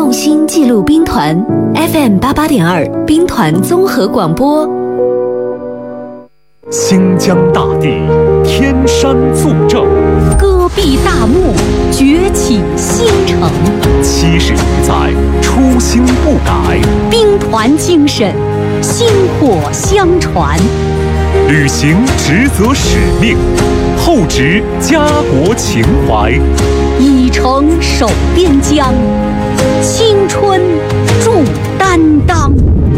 用心记录兵团 FM88.2 兵团综合广播。 新疆大地，天山作证， 戈壁大漠，崛起新城。 70余载，初心不改， 兵团精神，薪火相传。 履行职责使命，厚植家国情怀， 以诚守边疆，青春铸担当。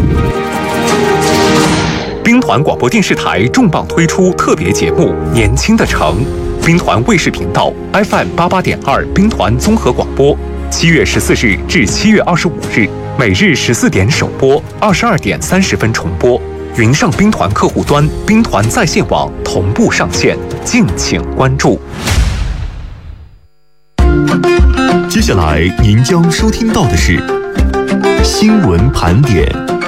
兵团广播电视台重磅推出特别节目《年轻的城》，兵团卫视频道 FM88.2 兵团综合广播，7月14日至7月25日，每日14点首播，22点30分重播。云上兵团客户端、兵团在线网同步上线，敬请关注。 接下来您将收听到的是新闻盘点。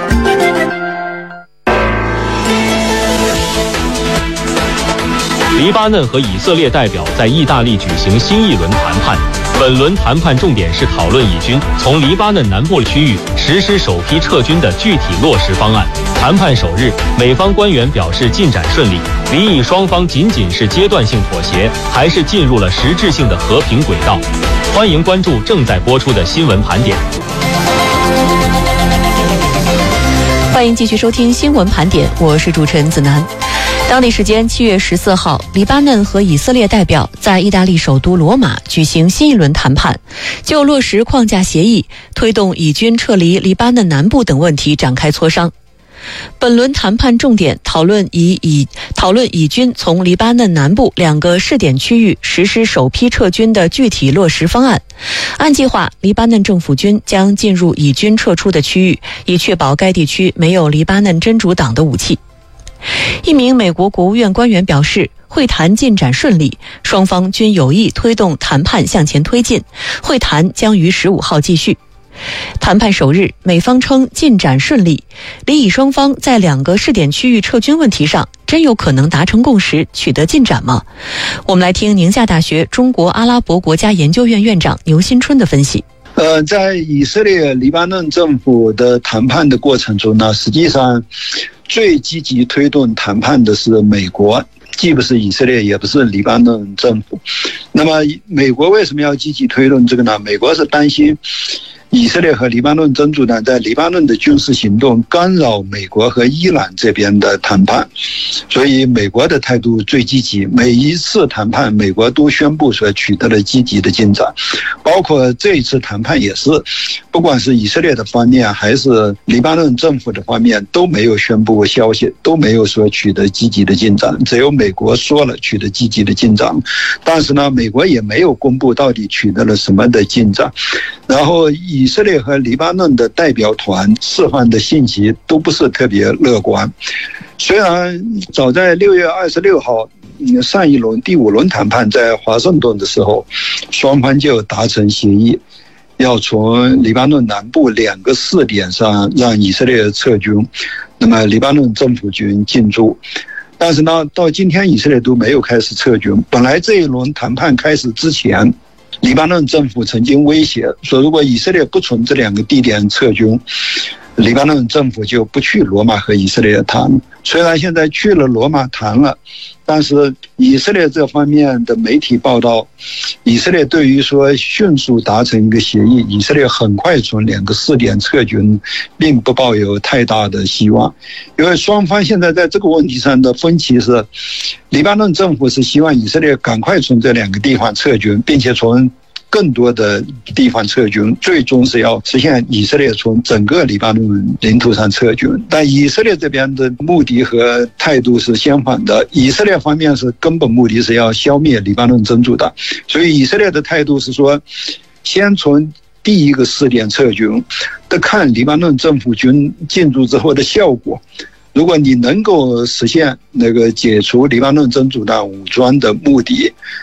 黎巴嫩和以色列代表在意大利举行新一轮谈判。本轮谈判重点是讨论以军从黎巴嫩南部区域实施首批撤军的具体落实方案。谈判首日，美方官员表示进展顺利，离以双方仅仅是阶段性妥协，还是进入了实质性的和平轨道。欢迎关注正在播出的新闻盘点。 欢迎继续收听新闻盘点，我是主持人子楠。当地时间7月14号，黎巴嫩和以色列代表在意大利首都罗马举行新一轮谈判，就落实框架协议、推动以军撤离黎巴嫩南部等问题展开磋商。本轮谈判重点讨论以军从黎巴嫩南部2个试点区域实施首批撤军的具体落实方案。按计划，黎巴嫩政府军将进入以军撤出的区域，以确保该地区没有黎巴嫩真主党的武器。一名美国国务院官员表示，会谈进展顺利，双方均有意推动谈判向前推进，会谈将于15号继续。谈判首日，美方称进展顺利，黎以双方在2个试点区域撤军问题上真有可能达成共识，取得进展吗？我们来听宁夏大学中国阿拉伯国家研究院院长牛新春的分析。 在以色列黎巴嫩政府的谈判的过程中呢，实际上最积极推动谈判的是美国，既不是以色列也不是黎巴嫩政府。那么美国为什么要积极推动这个呢？美国是担心以色列和黎巴嫩真主党在黎巴嫩的军事行动干扰美国和伊朗这边的谈判，所以美国的态度最积极。每一次谈判，美国都宣布说取得了积极的进展，包括这一次谈判也是，不管是以色列的方面还是黎巴嫩政府的方面都没有宣布消息，都没有说取得积极的进展，只有美国说了取得积极的进展，但是呢，美国也没有公布到底取得了什么的进展。然后以色列和黎巴嫩的代表团释放的信息都不是特别乐观。虽然早在6月26号上一轮第5轮谈判在华盛顿的时候，双方就达成协议，要从黎巴嫩南部2个试点上让以色列撤军，那么黎巴嫩政府军进驻。但是呢，到今天以色列都没有开始撤军。本来这一轮谈判开始之前，黎巴嫩政府曾经威胁说，如果以色列不从这2个地点撤军，黎巴嫩政府就不去罗马和以色列谈。虽然现在去了罗马谈了，但是以色列这方面的媒体报道，以色列对于说迅速达成一个协议，以色列很快从2个试点撤军，并不抱有太大的希望。因为双方现在在这个问题上的分歧是，黎巴嫩政府是希望以色列赶快从这2个地方撤军，并且从更多的地方撤军，最终是要实现以色列从整个黎巴嫩领土上撤军。但以色列这边的目的和态度是相反的，以色列方面是根本目的是要消灭黎巴嫩真主党，所以以色列的态度是说，先从第1个试点撤军，得看黎巴嫩政府军进驻之后的效果。如果你能够实现那个解除黎巴嫩真主党武装的目的，